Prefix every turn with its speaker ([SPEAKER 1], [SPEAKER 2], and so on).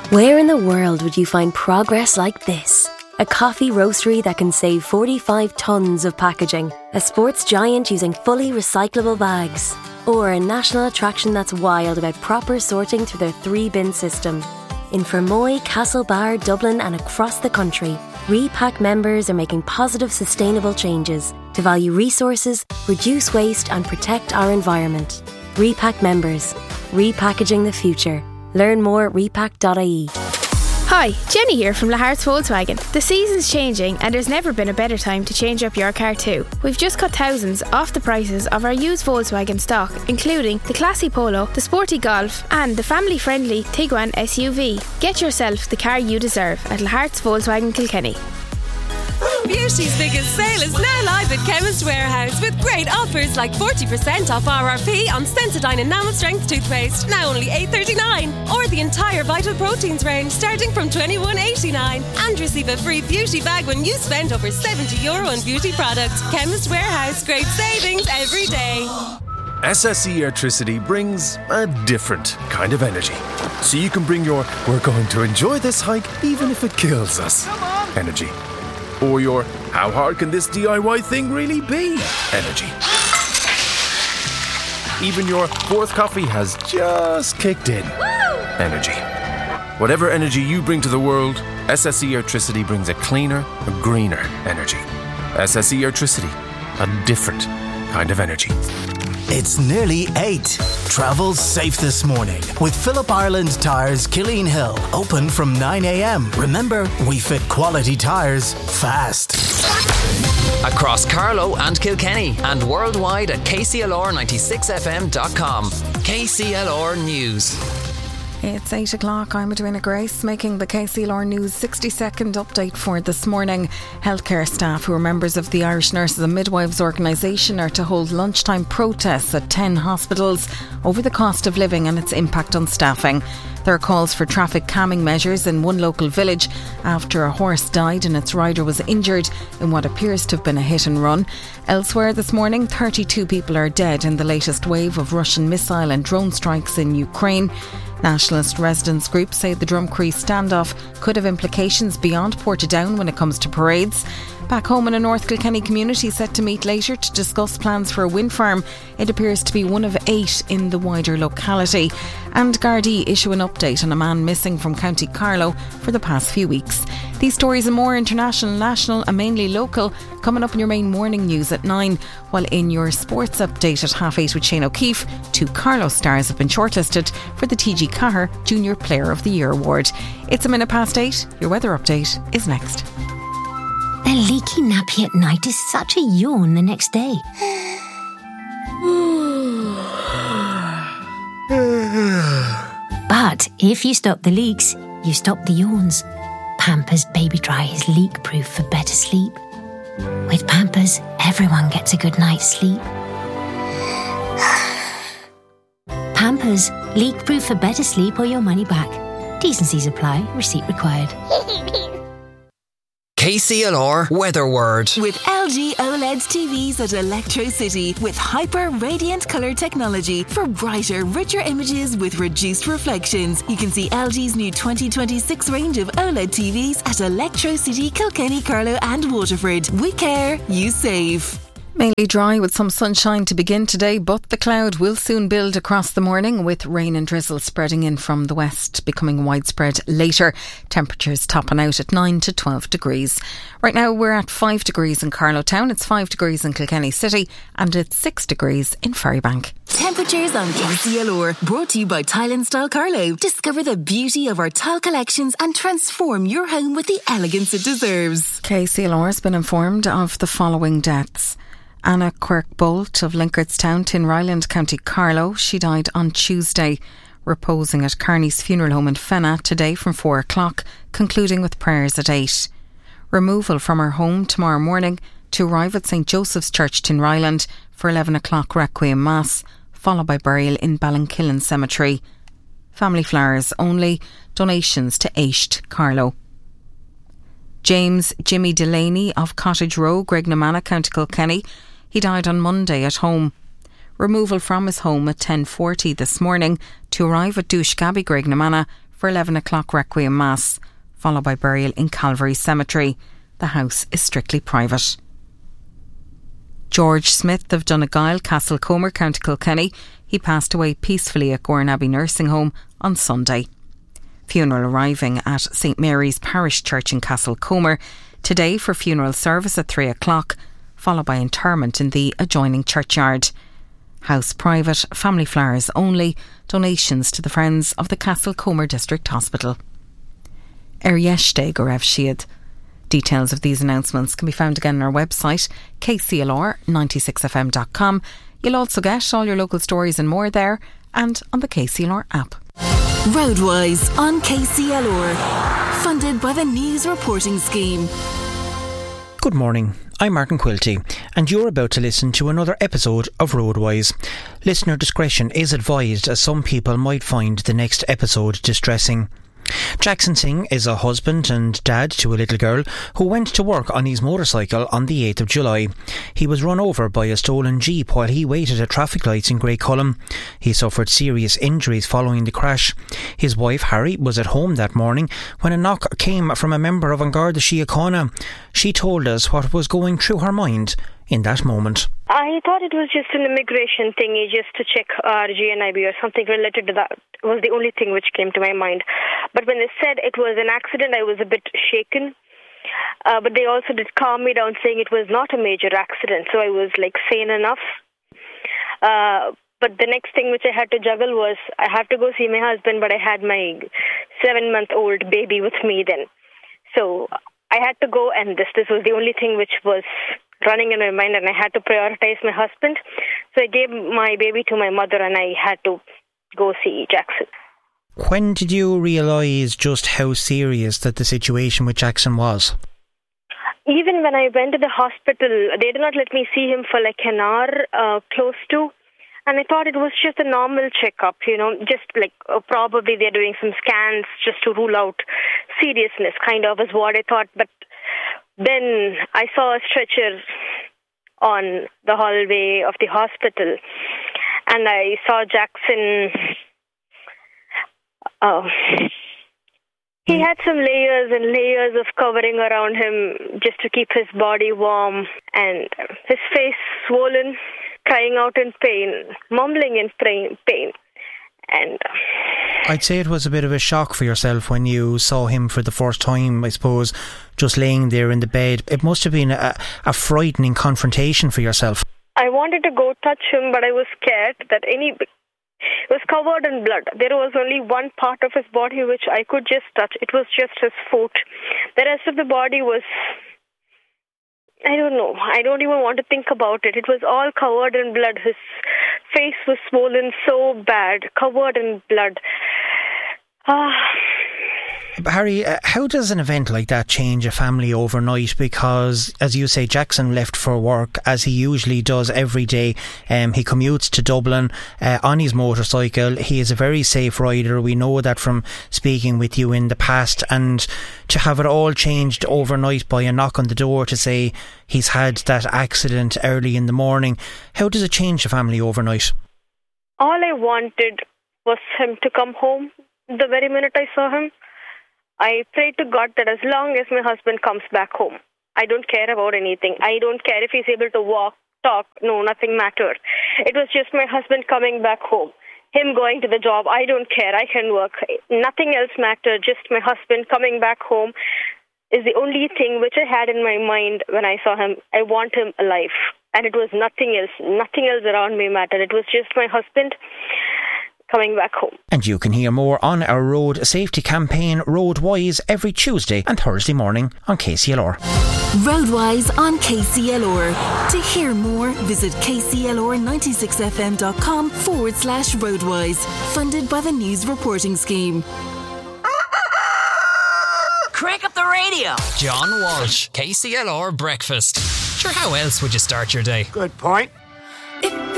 [SPEAKER 1] Where in the world would you find progress like this? A coffee roastery that can save 45 tonnes of packaging, a sports giant using fully recyclable bags, or a national attraction that's wild about proper sorting through their 3-bin system. In Fermoy, Castlebar, Dublin and across the country, Repack members are making positive sustainable changes to value resources, reduce waste and protect our environment. Repack members, repackaging the future. Learn more at repack.ie.
[SPEAKER 2] Hi, Jenny here from Lahart's Volkswagen. The season's changing and there's never been a better time to change up your car too. We've just cut thousands off the prices of our used Volkswagen stock, including the classy Polo, the sporty Golf and the family-friendly Tiguan SUV. Get yourself the car you deserve at Lahart's Volkswagen Kilkenny.
[SPEAKER 3] Beauty's biggest sale is now live at Chemist Warehouse with great offers like 40% off RRP on Sensodyne Enamel Strength toothpaste, now only $8.39, or the entire Vital Proteins range starting from $21.89, and receive a free beauty bag when you spend over €70 on beauty products. Chemist Warehouse, great savings every day.
[SPEAKER 4] SSE Electricity brings a different kind of energy. So you can bring your "we're going to enjoy this hike even if it kills us" energy. Or your "how hard can this DIY thing really be" energy. Even your fourth coffee has just kicked in energy. Whatever energy you bring to the world, SSE Electricity brings a cleaner, a greener energy. SSE Electricity, a different kind of energy.
[SPEAKER 5] It's nearly 8. Travel safe this morning with Phillip Ireland Tyres Killeen Hill. Open from 9 a.m. Remember, we fit quality tyres fast.
[SPEAKER 6] Across Carlow and Kilkenny and worldwide at kclr96fm.com. KCLR News.
[SPEAKER 7] It's 8 o'clock. I'm Edwina Grace making the KCLR News 60-second update for this morning. Healthcare staff who are members of the Irish Nurses and Midwives organisation are to hold lunchtime protests at 10 hospitals over the cost of living and its impact on staffing. There are calls for traffic calming measures in one local village after a horse died and its rider was injured in what appears to have been a hit and run. Elsewhere this morning, 32 people are dead in the latest wave of Russian missile and drone strikes in Ukraine. Nationalist residents groups say the Drumcree standoff could have implications beyond Portadown when it comes to parades. Back home in a North Kilkenny community set to meet later to discuss plans for a wind farm. It appears to be one of 8 in the wider locality. And Gardaí issue an update on a man missing from County Carlow for the past few weeks. These stories and more, international, national and mainly local, coming up in your main morning news at 9. While in your sports update at 8:30 with Shane O'Keefe, 2 Carlow stars have been shortlisted for the TG Cahir Junior Player of the Year Award. It's 8:01. Your weather update is next.
[SPEAKER 8] A leaky nappy at night is such a yawn the next day. But if you stop the leaks, you stop the yawns. Pampers Baby Dry is leak-proof for better sleep. With Pampers, everyone gets a good night's sleep. Pampers, leak-proof for better sleep or your money back. T&Cs apply. Receipt required.
[SPEAKER 6] KCLR Weather Word.
[SPEAKER 9] With LG OLED TVs at Electro City with hyper radiant colour technology for brighter, richer images with reduced reflections. You can see LG's new 2026 range of OLED TVs at Electro City, Kilkenny, Carlow and Waterford. We care, you save.
[SPEAKER 7] Mainly dry with some sunshine to begin today, but the cloud will soon build across the morning with rain and drizzle spreading in from the west, becoming widespread later. Temperatures topping out at 9 to 12 degrees. Right now we're at 5 degrees in Carlow Town, it's 5 degrees in Kilkenny City and it's 6 degrees in Ferrybank.
[SPEAKER 9] Temperatures on KCLR, brought to you by Tile and Style Carlow. Discover the beauty of our tile collections and transform your home with the elegance it deserves.
[SPEAKER 7] KCLR has been informed of the following deaths. Anna Quirk-Bolt of Linkardstown, Tinryland, County Carlow. She died on Tuesday, reposing at Carney's Funeral Home in Fenagh today from 4 o'clock, concluding with prayers at 8. Removal from her home tomorrow morning to arrive at St Joseph's Church, Tinryland for 11 o'clock Requiem Mass, followed by burial in Ballinkillen Cemetery. Family flowers only, donations to Aisht, Carlow. James Jimmy Delaney of Cottage Row, Grignamanagh, County Kilkenny. He died on Monday at home. Removal from his home at 10:40 this morning to arrive at Douche Gabby, Grignamanagh for 11 o'clock Requiem Mass, followed by burial in Calvary Cemetery. The house is strictly private. George Smith of Donegal, Castlecomer, County Kilkenny, he passed away peacefully at Gorn Abbey Nursing Home on Sunday. Funeral arriving at St Mary's Parish Church in Castlecomer today for funeral service at 3 o'clock, followed by interment in the adjoining churchyard. House private, family flowers only, donations to the Friends of the Castlecomer District Hospital. Yesterday go raibh siad. Details of these announcements can be found again on our website, kclr96fm.com. You'll also get all your local stories and more there, and on the KCLR app.
[SPEAKER 9] Roadwise on KCLR. Funded by the News Reporting Scheme.
[SPEAKER 10] Good morning, I'm Martin Quilty, and you're about to listen to another episode of Roadwise. Listener discretion is advised, as some people might find the next episode distressing. Jackson Singh is a husband and dad to a little girl who went to work on his motorcycle on the 8th of July. He was run over by a stolen Jeep while he waited at traffic lights in Greycullen. He suffered serious injuries following the crash. His wife Harry was at home that morning when a knock came from a member of An Garda Síochána. She told us what was going through her mind in that moment.
[SPEAKER 11] I thought it was just an immigration thingy, just to check GNIB or something related to that. It was the only thing which came to my mind. But when they said it was an accident, I was a bit shaken. But they also did calm me down, saying it was not a major accident. So I was sane enough. But the next thing which I had to juggle was I have to go see my husband, but I had my 7-month-old baby with me then. So I had to go, and this was the only thing which was running in my mind, and I had to prioritize my husband. So I gave my baby to my mother, and I had to go see Jackson.
[SPEAKER 10] When did you realise just how serious that the situation with Jackson was?
[SPEAKER 11] Even when I went to the hospital, they did not let me see him for an hour, close to. And I thought it was just a normal checkup, just probably they're doing some scans just to rule out seriousness, kind of, is what I thought. But then I saw a stretcher on the hallway of the hospital, and I saw Jackson. He had some layers and layers of covering around him just to keep his body warm, and his face swollen, crying out in pain, mumbling in pain. And
[SPEAKER 10] I'd say it was a bit of a shock for yourself when you saw him for the first time, I suppose, just laying there in the bed. It must have been a frightening confrontation for yourself.
[SPEAKER 11] I wanted to go touch him, but I was scared that it was covered in blood. There was only one part of his body which I could just touch. It was just his foot. The rest of the body was, I don't know. I don't even want to think about it. It was all covered in blood. His face was swollen so bad, covered in blood.
[SPEAKER 10] Harry, how does an event like that change a family overnight? Because, as you say, Jackson left for work, as he usually does every day. He commutes to Dublin on his motorcycle. He is a very safe rider. We know that from speaking with you in the past. And to have it all changed overnight by a knock on the door to say he's had that accident early in the morning, how does it change a family overnight?
[SPEAKER 11] All I wanted was him to come home the very minute I saw him. I prayed to God that as long as my husband comes back home, I don't care about anything. I don't care if he's able to walk, talk. No, nothing mattered. It was just my husband coming back home. Him going to the job, I don't care. I can work. Nothing else mattered. Just my husband coming back home is the only thing which I had in my mind when I saw him. I want him alive. And it was nothing else. Nothing else around me mattered. It was just my husband coming back home.
[SPEAKER 10] And you can hear more on our road safety campaign Roadwise every Tuesday and Thursday morning on KCLR.
[SPEAKER 9] Roadwise on KCLR. To hear more, visit kclr96fm.com/roadwise. Funded by the News Reporting Scheme.
[SPEAKER 6] Crank up the radio. John Walsh, KCLR Breakfast. Sure, how else would you start your day?
[SPEAKER 12] Good point.